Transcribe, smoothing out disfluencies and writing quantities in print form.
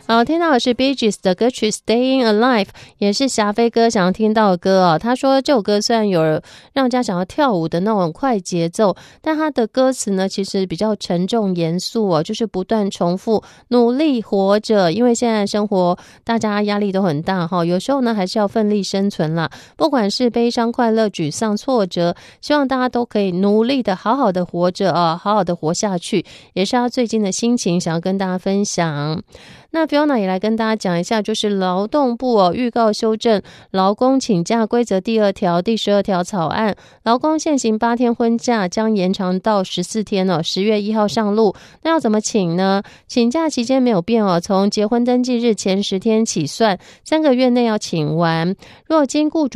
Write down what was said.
好，听到的是 Bee Gees 的歌曲 Staying Alive， 也是霞飞哥想要听到的歌哦。他说这首歌虽然有让人家想要跳舞的那种快节奏，但他的歌词呢其实比较沉重严肃哦，就是不断重复努力活着，因为现在生活大家压力都很大哈，有时候呢还是要奋力生存啦，不管是悲伤快乐沮丧挫折，希望大家都可以努力的好好的活着啊，好好的活下去，也是他最近的心情想要跟大家分享。那 Fiona 也来跟大家讲一下，就是劳动部预告修正劳工请假规则第2条、第12条草案，劳工现行8天婚假将延长到14天10月1号上路。那要怎么请呢？请假期间没有变从结婚登记日前10天起算，3个月内要请完。若经雇主